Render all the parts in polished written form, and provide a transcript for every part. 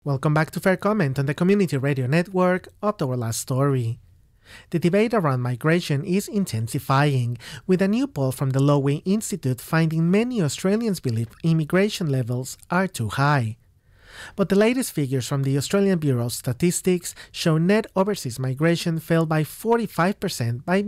Welcome back to Fair Comment on the Community Radio Network. Up to our last story. The debate around migration is intensifying, with a new poll from the Lowy Institute finding many Australians believe immigration levels are too high. But the latest figures from the Australian Bureau of Statistics show net overseas migration fell by 45% by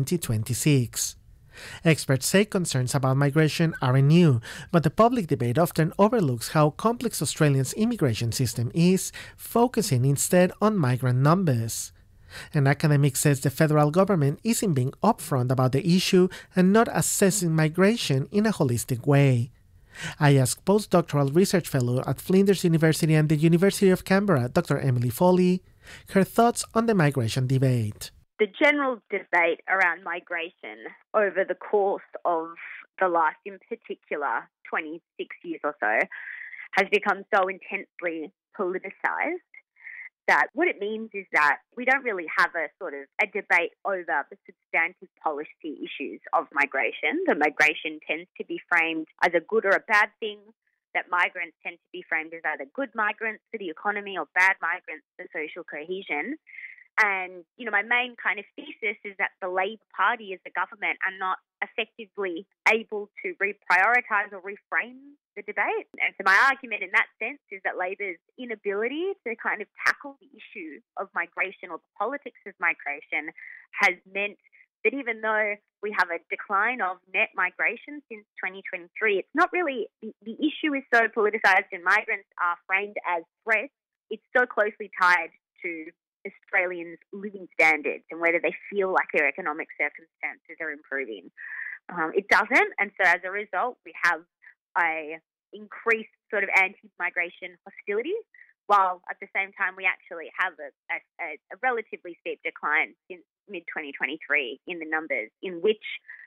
mid-2026. Experts say concerns about migration aren't new, but the public debate often overlooks how complex Australia's immigration system is, focusing instead on migrant numbers. An academic says the federal government isn't being upfront about the issue and not assessing migration in a holistic way. I asked postdoctoral research fellow at Flinders University and the University of Canberra, Dr. Emily Foley, her thoughts on the migration debate. The general debate around migration over the course of the last, in particular, 26 years or so, has become so intensely politicised that what it means is that we don't really have a debate over the substantive policy issues of migration. The migration tends to be framed as a good or a bad thing, that migrants tend to be framed as either good migrants for the economy or bad migrants for social cohesion. And, my main kind of thesis is that the Labor Party as a government are not effectively able to reprioritise or reframe the debate. And so my argument in that sense is that Labor's inability to kind of tackle the issue of migration or the politics of migration has meant that even though we have a decline of net migration since 2023, it's not really, the issue is so politicised and migrants are framed as threats. It's so closely tied to Australians' living standards and whether they feel like their economic circumstances are improving. It doesn't, and so as a result, we have a increased sort of anti-migration hostility, while at the same time we actually have a relatively steep decline since mid-2023 in the numbers in which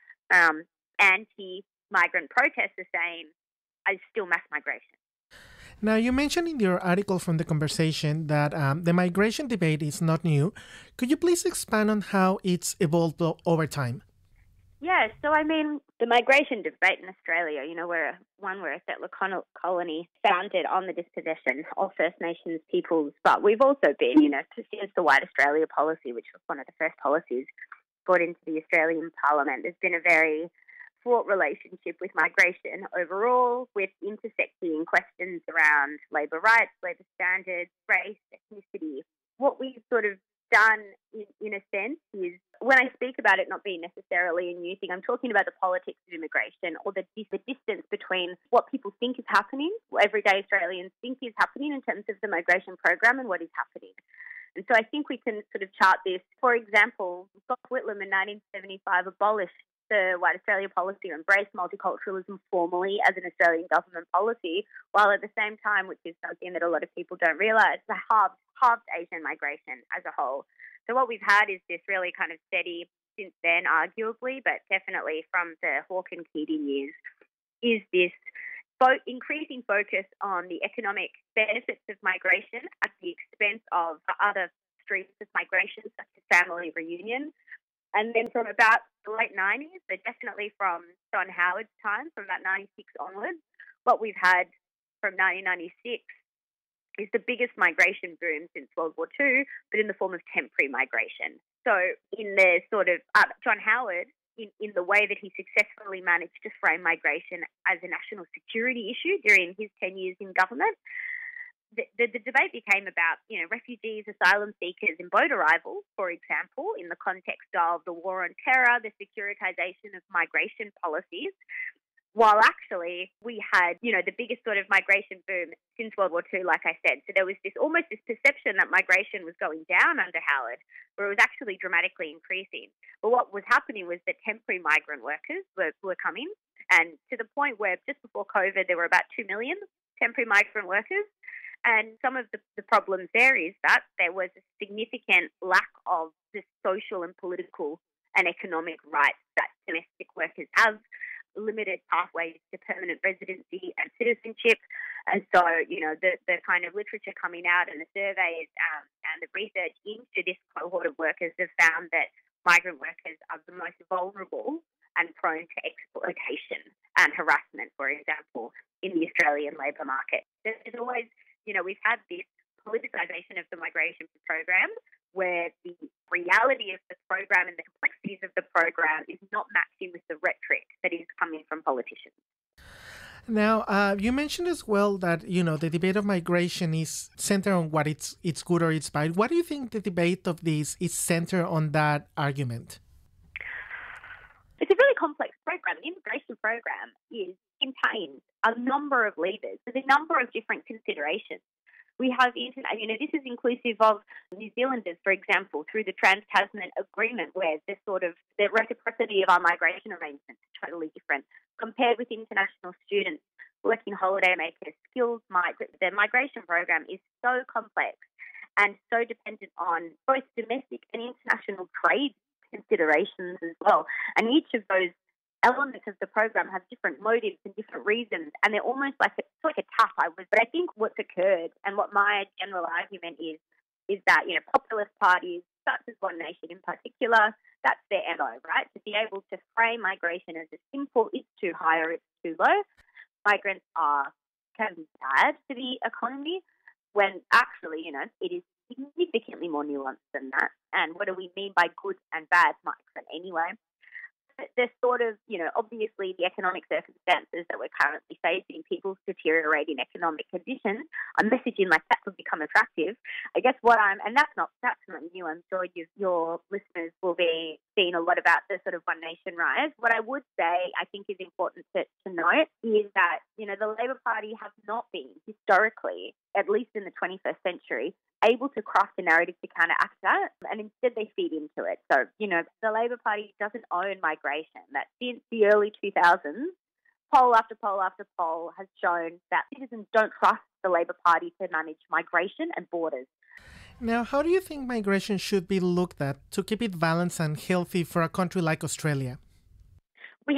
anti-migrant protests are saying is still mass migration. Now, you mentioned in your article from The Conversation that the migration debate is not new. Could you please expand on how it's evolved over time? Yeah, so the migration debate in Australia, we're a settler colony founded on the dispossession of First Nations peoples, but we've also been, since the White Australia policy, which was one of the first policies brought into the Australian Parliament, there's been a very fraught relationship with migration overall, with intersecting questions around labour rights, labour standards, race, ethnicity. What we've sort of done, in a sense, is when I speak about it not being necessarily a new thing, I'm talking about the politics of immigration or the distance between what people think is happening, what everyday Australians think is happening in terms of the migration program and what is happening. And so I think we can sort of chart this. For example, Gough Whitlam in 1975 abolished the White Australia policy to embrace multiculturalism formally as an Australian government policy, while at the same time, which is something that a lot of people don't realise, the halved Asian migration as a whole. So what we've had is this really kind of steady, since then arguably, but definitely from the Hawke and Keating years, is this increasing focus on the economic benefits of migration at the expense of other streams of migration, such as family reunion. And then from about the late 90s, but definitely from John Howard's time, from about 96 onwards, what we've had from 1996 is the biggest migration boom since World War II, but in the form of temporary migration. So in the sort of John Howard, in the way that he successfully managed to frame migration as a national security issue during his 10 years in government, the debate became about, refugees, asylum seekers and boat arrivals, for example, in the context of the war on terror, the securitization of migration policies, while actually we had, the biggest sort of migration boom since World War II, like I said. So there was this perception that migration was going down under Howard, where it was actually dramatically increasing. But what was happening was that temporary migrant workers were coming, and to the point where just before COVID, there were about 2 million temporary migrant workers. And some of the problems there is that there was a significant lack of the social and political and economic rights that domestic workers have, limited pathways to permanent residency and citizenship. And so, the kind of literature coming out and the surveys and the research into this cohort of workers have found that migrant workers are the most vulnerable and prone to exploitation and harassment, for example, in the Australian labour market. There's always, we've had this politicisation of the migration program, where the reality of the program and the complexities of the program is not matching with the rhetoric that is coming from politicians. Now, you mentioned as well that, the debate of migration is centered on what it's good or it's bad. What do you think the debate of this is centered on that argument? It's a really complex program. The immigration program contains a number of levers. There's a number of different considerations. We have, this is inclusive of New Zealanders, for example, through the Trans-Tasman Agreement, where the reciprocity of our migration arrangements is totally different compared with international students, working holiday makers, skills migrants. The migration program is so complex and so dependent on both domestic and international trade considerations as well. And each of those elements of the program have different motives and different reasons, and they're almost like a tap. But I think what's occurred, and what my general argument is that populist parties, such as One Nation in particular, that's their MO, right? To be able to frame migration as a simple, it's too high or it's too low. Migrants can be bad for the economy, when actually, it is significantly more nuanced than that. And what do we mean by good and bad migrant anyway? There's obviously the economic circumstances that we're currently facing, people's deteriorating economic conditions, a messaging like that would become attractive. I guess and that's not new. I'm sure your listeners will be seeing a lot about the sort of One Nation rise. What I would say, I think is important to note, is that, the Labor Party have not been historically, at least in the 21st century, able to craft a narrative to counteract that, and instead they feed into it. So, the Labor Party doesn't own migration. That since the early 2000s, poll after poll after poll has shown that citizens don't trust the Labor Party to manage migration and borders. Now, how do you think migration should be looked at to keep it balanced and healthy for a country like Australia? We've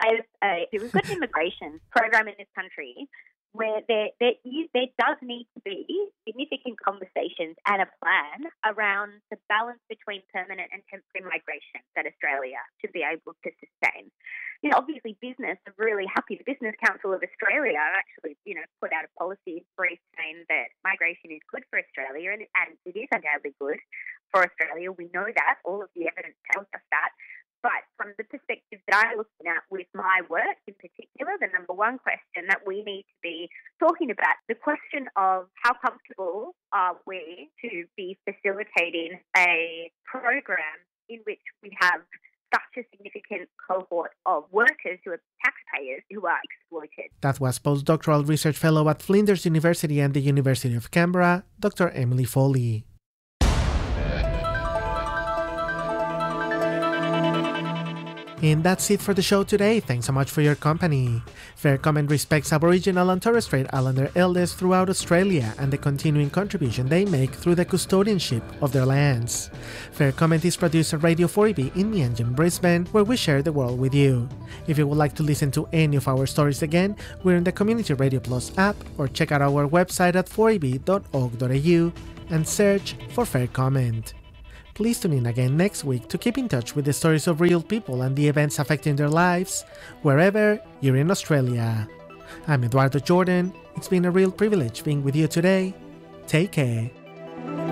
got an immigration program in this country where there does need to be significant conversations and a plan around the balance between permanent and temporary migration that Australia should be able to sustain. Obviously business are really happy. The Business Council of Australia actually, put out a policy brief saying that migration is good for Australia, and it is undoubtedly good for Australia. We know that. All of the evidence tells us that. But from the perspective that I'm looking at with my work in particular, the number one question that we need to be talking about, the question of how comfortable are we to be facilitating a program in which we have such a significant cohort of workers who are taxpayers who are exploited. That was postdoctoral research fellow at Flinders University and the University of Canberra, Dr. Emily Foley. And that's it for the show today. Thanks so much for your company. Fair Comment respects Aboriginal and Torres Strait Islander elders throughout Australia and the continuing contribution they make through the custodianship of their lands. Fair Comment is produced at Radio 4EB in Meanjin, Brisbane, where we share the world with you. If you would like to listen to any of our stories again, we're in the Community Radio Plus app, or check out our website at 4eb.org.au and search for Fair Comment. Please tune in again next week to keep in touch with the stories of real people and the events affecting their lives, wherever you're in Australia. I'm Eduardo Jordan. It's been a real privilege being with you today. Take care.